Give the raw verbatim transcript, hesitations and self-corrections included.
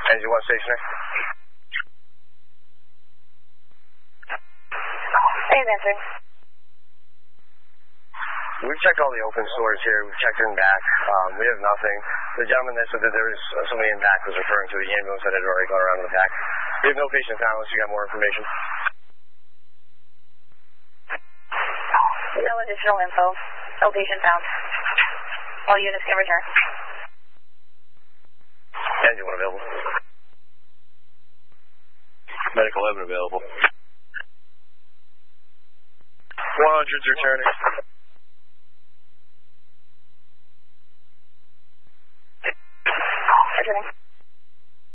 Engine one stationary. Hey, answering. We've checked all the open stores here. We've checked in back. Um, we have nothing. The gentleman that said that there was uh, somebody in back was referring to the ambulance that had already gone around in the back. We have no patient found unless you got more information. No additional info. No patient found. All units can return. Engine one available. Medical eleven available. one hundred's returning.